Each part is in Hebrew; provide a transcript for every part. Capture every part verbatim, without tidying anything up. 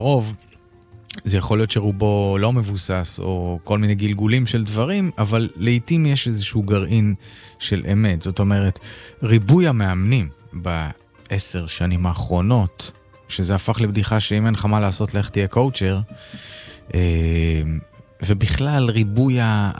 רוב, זה יכול להיות שרובו לא מבוסס, או כל מיני גלגולים של דברים, אבל לעתים יש איזשהו גרעין של אמת. זאת אומרת, ריבוי המאמנים בעשר שנים האחרונות, שזה הפך לבדיחה שאם אין לך מה לעשות, לך תהיה קואוצ'ר, ובכלל ריבוי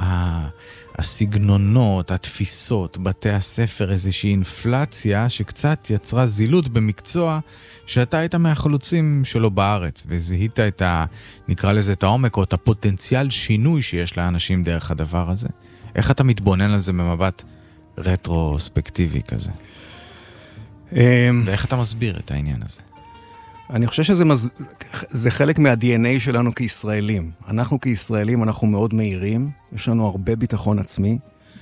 הסגנונות, התפיסות, בתי הספר, איזושהי אינפלציה שקצת יצרה זילות במקצוע שאתה היית מהחלוצים שלו בארץ, וזהית את ה, נקרא לזה את העומק, או את הפוטנציאל שינוי שיש לאנשים דרך הדבר הזה. איך אתה מתבונן על זה במבט רטרוספקטיבי כזה? ואיך אתה מסביר את העניין הזה? אני חושב שזה מז... זה חלק מה-די אן איי שלנו כישראלים. אנחנו כישראלים, אנחנו מאוד מהירים, יש לנו הרבה ביטחון עצמי,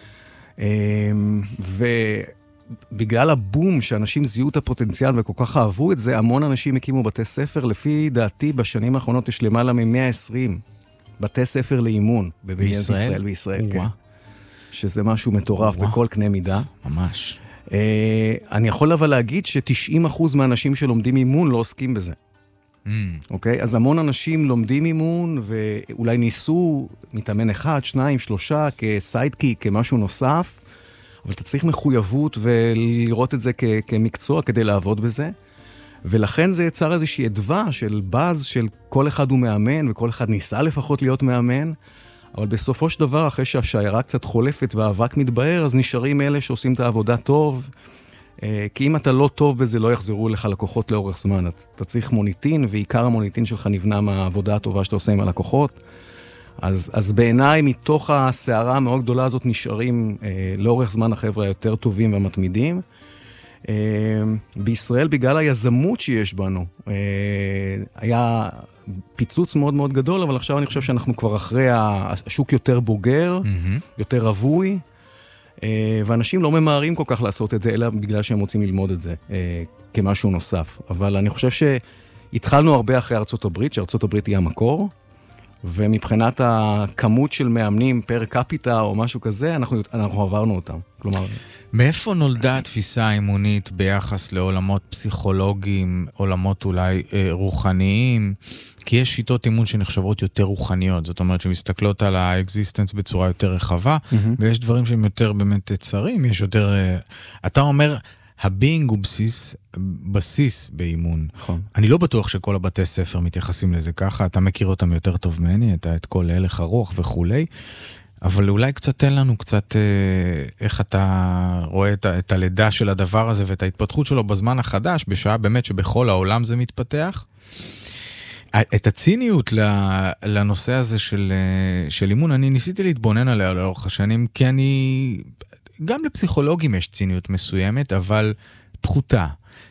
ובגלל הבום שאנשים זיהו את הפוטנציאל וכל כך אהבו את זה, המון אנשים הקימו בתי ספר. לפי דעתי, בשנים האחרונות יש למעלה מ-מאה ועשרים בתי ספר לאימון במדינת ישראל וישראל, כן. שזה משהו מטורף בכל קנה מידה. ממש. Uh, אני יכול אבל להגיד ש-תשעים אחוז מהאנשים שלומדים אימון לא עוסקים בזה. Mm. אוקיי? אז המון אנשים לומדים אימון, ואולי ניסו מתאמן אחד, שניים, שלושה, כסיידקיק, כמשהו נוסף, אבל אתה צריך מחויבות ולראות את זה כ- כמקצוע כדי לעבוד בזה. ולכן זה יצר איזושהי עדווה של באז של כל אחד הוא מאמן, וכל אחד ניסה לפחות להיות מאמן, אבל בסופו של דבר, אחרי שהשיירה קצת חולפת והאבק מתבהר, אז נשארים אלה שעושים את העבודה טוב, כי אם אתה לא טוב בזה, לא יחזרו לך לקוחות לאורך זמן. אתה צריך מוניטין, ועיקר המוניטין שלך נבנה מהעבודה הטובה שאתה עושה עם הלקוחות. אז, אז בעיניי, מתוך הסערה המאוד גדולה הזאת, נשארים לאורך זמן החבר'ה היותר טובים והמתמידים. בישראל, בגלל היזמות שיש בנו, היה פיצוץ מאוד מאוד גדול, אבל עכשיו אני חושב שאנחנו כבר אחרי השוק יותר בוגר, יותר רבוי, ואנשים לא ממהרים כל כך לעשות את זה, אלא בגלל שהם רוצים ללמוד את זה כמשהו נוסף. אבל אני חושב שהתחלנו הרבה אחרי ארצות הברית, שארצות הברית היא המקור, ומבחינת הכמות של מאמנים פר קפיטה או משהו כזה, אנחנו, אנחנו עברנו אותם. כלומר... מאיפה נולדה התפיסה האימונית ביחס לעולמות פסיכולוגיים, עולמות אולי אה, רוחניים? כי יש שיטות אימון שנחשבות יותר רוחניות, זאת אומרת שמסתכלות על האקזיסטנס בצורה יותר רחבה, mm-hmm. ויש דברים שהם יותר באמת צרים, יש יותר... אה, אתה אומר... הביינג הוא בסיס, בסיס באימון. נכון. אני לא בטוח שכל הבתי ספר מתייחסים לזה ככה, אתה מכיר אותם יותר טוב ממני, אתה את כל הלך הרוח וכולי, אבל אולי קצת תן לנו קצת אה, איך אתה רואה את, את הלידה של הדבר הזה ואת ההתפתחות שלו בזמן החדש, בשעה באמת שבכל העולם זה מתפתח. את הציניות לנושא הזה של, של אימון, אני ניסיתי להתבונן עליה לאורך השנים, כי אני... גם לפסיכולוגים יש ציניות מסוימת, אבל פחותה.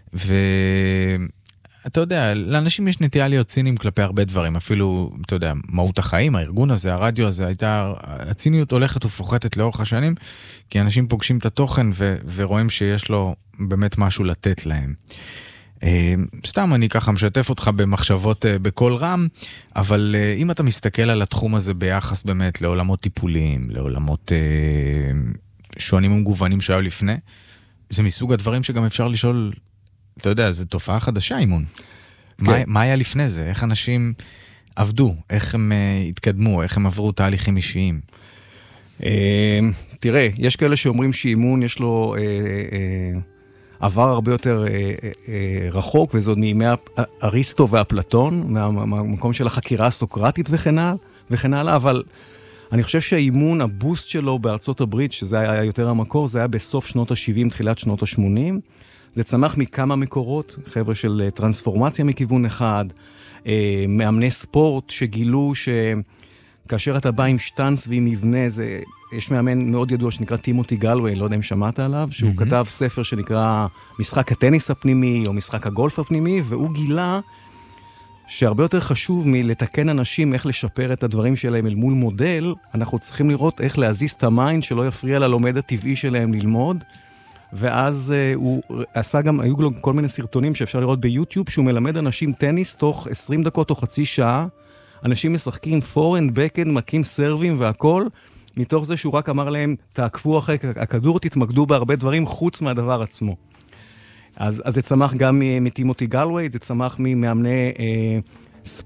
ואתה יודע, לאנשים יש נטייה להיות ציניים כלפי הרבה דברים. אפילו, אתה יודע, מהות החיים, הארגון הזה, הרדיו הזה, הייתה, הציניות הולכת ופוחתת לאורך השנים, כי אנשים פוגשים את התוכן ו- ורואים שיש לו באמת משהו לתת להם. סתם אני ככה משתף אותך במחשבות בכל רם, אבל אם אתה מסתכל על התחום הזה ביחס באמת לעולמות טיפוליים, לעולמות... שונים ומגוונים שהיו לפני, זה מסוג הדברים שגם אפשר לשאול, אתה יודע, זו תופעה חדשה, אימון. כן. מה, מה היה לפני זה? איך אנשים עבדו? איך הם uh, התקדמו? איך הם עברו תהליכים אישיים? Uh, תראה, יש כאלה שאומרים שאימון יש לו uh, uh, עבר הרבה יותר uh, uh, uh, רחוק, וזה עוד מימי אריסטו ואפלטון, מהמקום של החקירה הסוקרטית וכן הלאה, וכן הלאה, אבל... אני חושב שהאימון, הבוסט שלו בארצות הברית, שזה היה יותר המקור, זה היה בסוף שנות ה-שבעים, תחילת שנות ה-שמונים. זה צמח מכמה מקורות, חבר'ה של טרנספורמציה מכיוון אחד, מאמני ספורט שגילו שכאשר אתה בא עם שטנץ ועם מבנה, זה, יש מאמן מאוד ידוע שנקרא טימותי גלווי, לא יודע אם שמעת עליו, שהוא mm-hmm. כתב ספר שנקרא משחק הטניס הפנימי או משחק הגולף הפנימי, והוא גילה שהרבה יותר חשוב מלתקן אנשים איך לשפר את הדברים שלהם אל מול מודל, אנחנו צריכים לראות איך להזיז את המיינד שלא יפריע ללומד הטבעי שלהם ללמוד, ואז uh, הוא עשה גם, היו לו כל מיני סרטונים שאפשר לראות ביוטיוב, שהוא מלמד אנשים טניס תוך עשרים דקות או חצי שעה, אנשים משחקים פורנד, בקנד, מקים סרבים והכל, מתוך זה שהוא רק אמר להם, תעקפו אחרי הכדור, תתמקדו בהרבה דברים חוץ מהדבר עצמו. אז, אז זה צמח גם מטימותי גלווי, זה צמח ממאמני אה,